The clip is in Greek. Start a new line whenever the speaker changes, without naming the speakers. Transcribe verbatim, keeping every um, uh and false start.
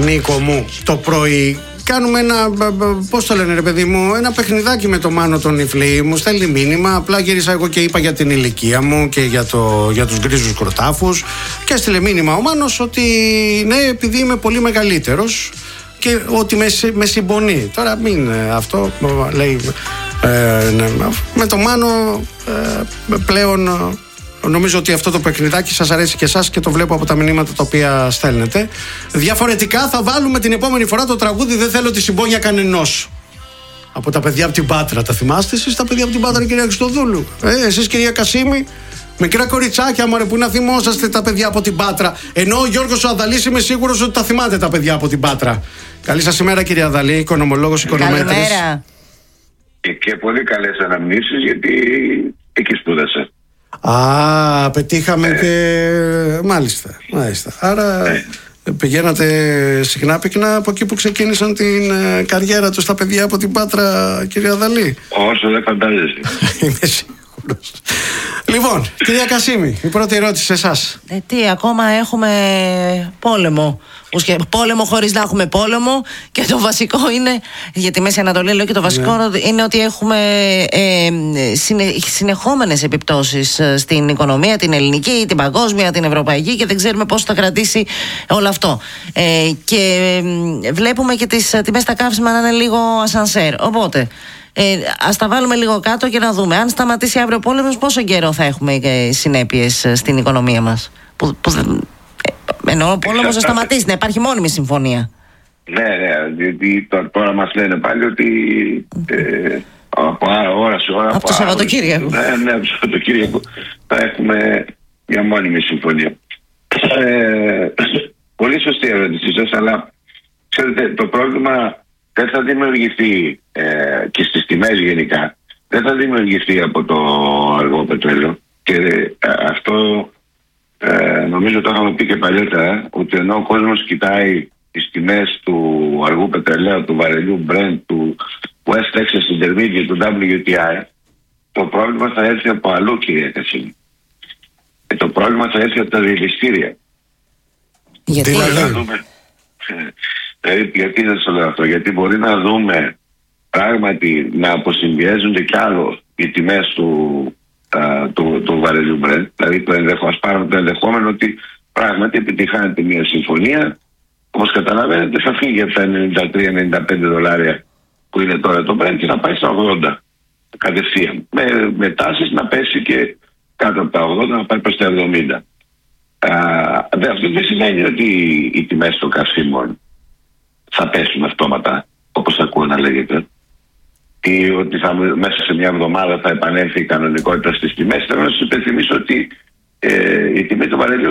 Νίκο μου, το πρωί κάνουμε ένα, πώς το λένε ρε παιδί μου, ένα παιχνιδάκι με το Μάνο τον Ιφλή. Μου στέλνει μήνυμα, απλά γύρισα εγώ και είπα για την ηλικία μου και για, το, για τους γκρίζους κροτάφους. Και έστειλε μήνυμα ο Μάνος ότι ναι, επειδή είμαι πολύ μεγαλύτερος και ότι με, με συμπονεί. Τώρα μην αυτό, λέει, ε, ναι, με το Μάνο ε, πλέον... Νομίζω ότι αυτό το παιχνιδάκι σας αρέσει και εσάς και το βλέπω από τα μηνύματα τα οποία στέλνετε. Διαφορετικά θα βάλουμε την επόμενη φορά το τραγούδι «Δεν θέλω τη συμπόνια κανενός». Από τα παιδιά από την Πάτρα. Τα θυμάστε εσείς τα παιδιά από την Πάτρα, κυρία Χριστοδούλου? Ε, εσείς κυρία Κασίμη, μικρά κοριτσάκια μωρέ, που να θυμόσαστε τα παιδιά από την Πάτρα. Ενώ ο Γιώργος ο Αδαλής είμαι σίγουρος ότι τα θυμάται τα παιδιά από την Πάτρα. Καλή σας ημέρα κυρία Αδαλή, οικονομολόγος, οικονομέτρης.
Καλημέρα.
Και, και πολύ καλές αναμνήσεις, γιατί εκεί σπούδασα.
Α, πετύχαμε ε. και... Μάλιστα, μάλιστα. Άρα ε. πηγαίνατε συχνά πυκνά από εκεί που ξεκίνησαν την ε, καριέρα τους τα παιδιά από την Πάτρα, κυρία Δαλή?
Όσο δεν φαντάζεσαι.
Είμαι σίγουρος. Λοιπόν, κυρία Κασίμη, η πρώτη ερώτηση σε εσάς.
Ε, τι, ακόμα έχουμε πόλεμο. Πόλεμο χωρίς να έχουμε πόλεμο. Και το βασικό είναι, για τη Μέση Ανατολή λέω, και το βασικό ναι. είναι ότι έχουμε ε, συνε, συνεχόμενες επιπτώσεις στην οικονομία, την ελληνική, την παγκόσμια, την ευρωπαϊκή, και δεν ξέρουμε πώς θα κρατήσει όλο αυτό. Ε, και ε, βλέπουμε και τις τιμές στα καύσιμα να είναι λίγο ασανσέρ. Οπότε ε, ας τα βάλουμε λίγο κάτω και να δούμε. Αν σταματήσει αύριο ο πόλεμος, πόσο καιρό θα έχουμε ε, συνέπειες στην οικονομία μας? Που, που, Εννοώ ο πόλεμος να σταματήσει, να υπάρχει μόνιμη συμφωνία.
Ναι, ναι, διότι τώρα μας λένε πάλι ότι ε, από ώρα σε ώρα,
από, από το Σαββατοκύριακο.
Ναι, ναι, από το Σαββατοκύριακο θα έχουμε μια μόνιμη συμφωνία. Ε, πολύ σωστή ερώτησή σας, αλλά ξέρετε, το πρόβλημα δεν θα δημιουργηθεί ε, και στις τιμές γενικά, δεν θα δημιουργηθεί από το αργό πετρέλαιο, και ε, αυτό Ε, νομίζω το είχαμε πει και παλιότερα, ότι ενώ ο κόσμος κοιτάει τις τιμές του αργού πετρελαίου, του βαρελιού Brent, του West Texas Intermediate, του ντάμπλιου τι άι, το πρόβλημα θα έρθει από αλλού, κυρία Κασίμη. Και το πρόβλημα θα έρθει από τα διελιστήρια.
Γιατί,
να δούμε, δηλαδή, γιατί δεν το λέω αυτό? Γιατί μπορεί να δούμε πράγματι να αποσυμβιέζονται κι άλλο οι τιμές του του, του βαρελιού Brent. Δηλαδή το ενδεχόμενο, πάρουμε το ενδεχόμενο ότι πράγματι επιτυχάνεται μια συμφωνία, όπως καταλαβαίνετε θα φύγει από τα ενενήντα τρία με ενενήντα πέντε δολάρια που είναι τώρα το Brent και να πάει στα ογδόντα κατευθείαν, με, με τάσεις να πέσει και κάτω από τα ογδόντα, να πάει προς τα εβδομήντα. Α, δε, αυτό δεν σημαίνει ότι οι τιμές των καυσίμων θα πέσουν αυτόματα, όπως ακούω να λέγεται, ή ότι θα, μέσα σε μια εβδομάδα θα επανέλθει η κανονικότητα στις τιμές. Θέλω να σας υπενθυμίσω ότι ε, η τιμή του βαρελιού